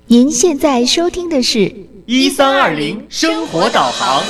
您现在收听的是 1320生活导航。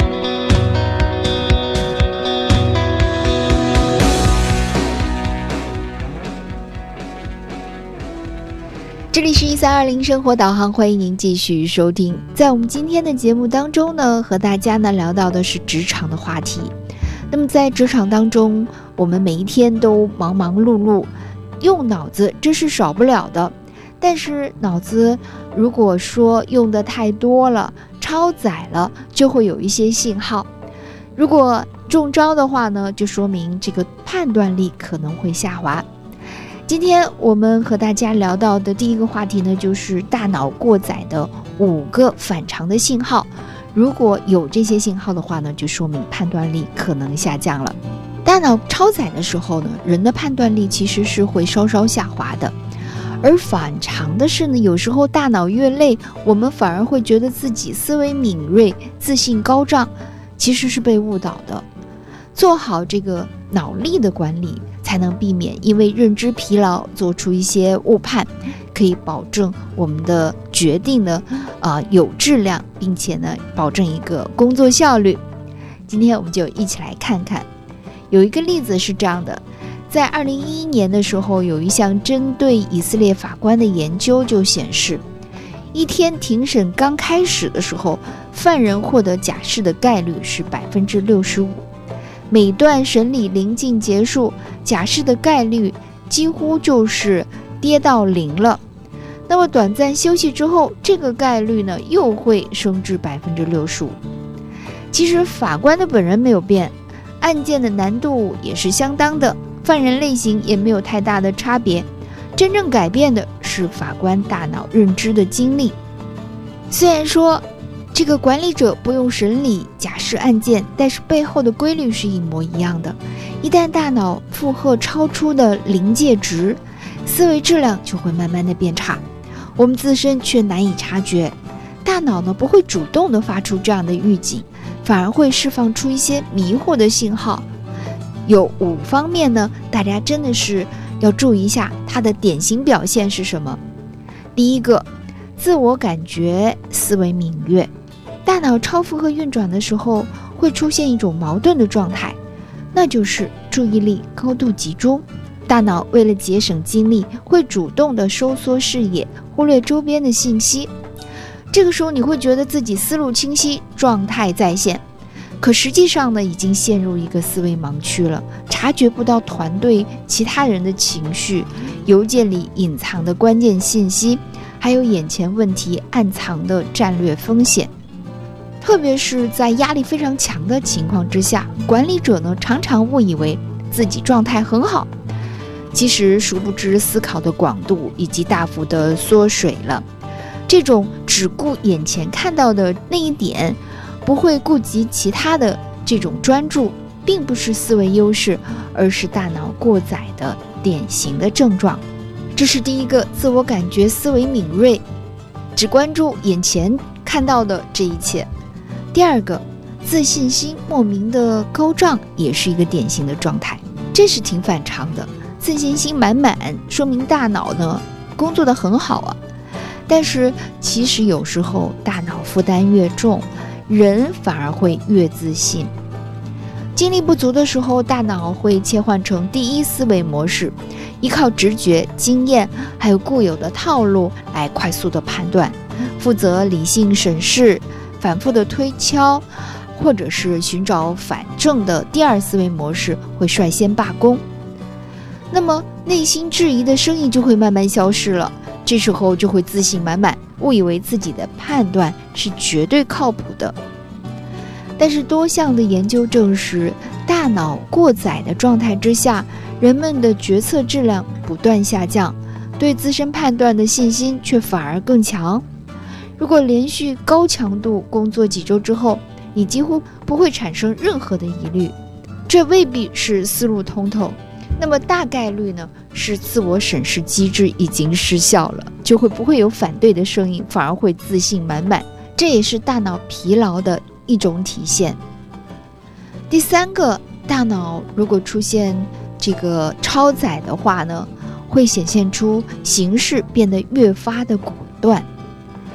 这里是1320生活导航，欢迎您继续收听。在我们今天的节目当中呢，和大家呢聊到的是职场的话题。那么在职场当中，我们每一天都忙忙碌碌，用脑子这是少不了的。但是脑子如果说用的太多了，超载了，就会有一些信号。如果中招的话呢，就说明这个判断力可能会下滑。今天我们和大家聊到的第一个话题呢，就是大脑过载的5个反常的信号。如果有这些信号的话呢，就说明判断力可能下降了。大脑超载的时候呢，人的判断力其实是会稍稍下滑的。而反常的是呢，有时候大脑越累，我们反而会觉得自己思维敏锐、自信高涨，其实是被误导的。做好这个脑力的管理，才能避免因为认知疲劳做出一些误判，可以保证我们的决定呢有质量，并且呢保证一个工作效率。今天我们就一起来看看，有一个例子是这样的。在2011年的时候，有一项针对以色列法官的研究就显示，一天庭审刚开始的时候，犯人获得假释的概率是65%，每段审理临近结束，假释的概率几乎就是跌到0了。那么短暂休息之后，这个概率呢又会升至65%。其实法官的本人没有变，案件的难度也是相当的，犯人类型也没有太大的差别，真正改变的是法官大脑认知的经历。虽然说这个管理者不用审理假释案件，但是背后的规律是一模一样的。一旦大脑负荷超出的临界值，思维质量就会慢慢的变差，我们自身却难以察觉。大脑呢不会主动的发出这样的预警，反而会释放出一些迷惑的信号。有5方面呢，大家真的是要注意一下它的典型表现是什么。第一个，自我感觉思维敏锐。大脑超负荷运转的时候，会出现一种矛盾的状态，那就是注意力高度集中。大脑为了节省精力，会主动的收缩视野，忽略周边的信息。这个时候你会觉得自己思路清晰，状态在线，可实际上呢，已经陷入一个思维盲区了，察觉不到团队其他人的情绪、邮件里隐藏的关键信息，还有眼前问题暗藏的战略风险。特别是在压力非常强的情况之下，管理者呢常常误以为自己状态很好，其实殊不知思考的广度以及大幅的缩水了。这种只顾眼前看到的那一点，不会顾及其他的这种专注，并不是思维优势，而是大脑过载的典型的症状。这是第一个，自我感觉思维敏锐，只关注眼前看到的这一切。第二个，自信心莫名的高涨，也是一个典型的状态，这是挺反常的。自信心满满，说明大脑呢工作得很好啊。但是其实有时候大脑负担越重，人反而会越自信。精力不足的时候，大脑会切换成第一思维模式，依靠直觉、经验还有固有的套路来快速的判断，负责理性审视、反复的推敲，或者是寻找反证的第二思维模式会率先罢工。那么内心质疑的声音就会慢慢消失了，这时候就会自信满满，误以为自己的判断是绝对靠谱的。但是多项的研究证实，大脑过载的状态之下，人们的决策质量不断下降，对自身判断的信心却反而更强。如果连续高强度工作几周之后，你几乎不会产生任何的疑虑，这未必是思路通透，那么大概率呢是自我审视机制已经失效了，就会不会有反对的声音，反而会自信满满，这也是大脑疲劳的一种体现。第三个，大脑如果出现这个超载的话呢，会显现出行事变得越发的果断。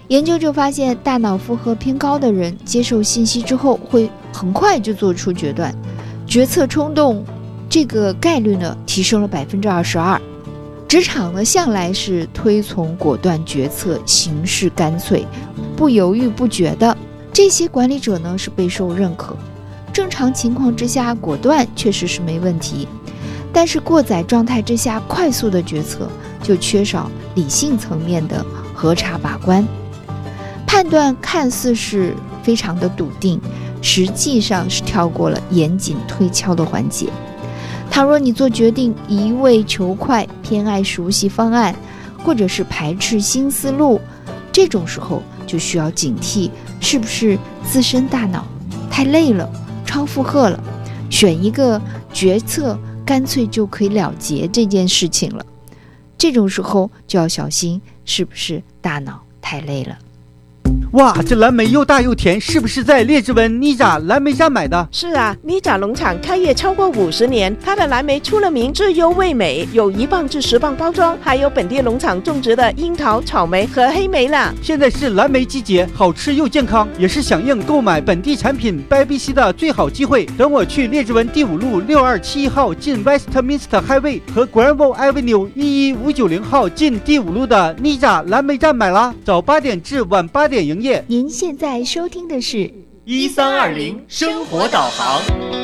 研究就发现，大脑负荷偏高的人接受信息之后会很快就做出决断，决策冲动这个概率呢提升了22%。职场呢向来是推崇果断决策，行事干脆，不犹豫不决的，这些管理者呢是备受认可。正常情况之下，果断确实是没问题，但是过载状态之下，快速的决策就缺少理性层面的核查把关，判断看似是非常的笃定，实际上是跳过了严谨推敲的环节。倘若你做决定一味求快，偏爱熟悉方案，或者是排斥新思路，这种时候就需要警惕，是不是自身大脑太累了，超负荷了，选一个决策干脆就可以了结这件事情了。这种时候就要小心，是不是大脑太累了。 哇，这蓝莓又大又甜，是不是在列治文妮扎蓝莓站买的？ 是啊，妮扎农场开业超过50年，它的蓝莓出了名质优味美，有1磅至10磅包装，还有本地农场种植的樱桃、草莓和黑莓呢。 现在是蓝莓季节，好吃又健康，也是响应购买本地产品 BBC 的最好机会。等我去列治文第5路6271号进 Westminster Highway 和 Granville Avenue 11590号进第5路的妮扎蓝莓站买啦，早8点至晚8点营业。 您现在收听的是 1320生活导航。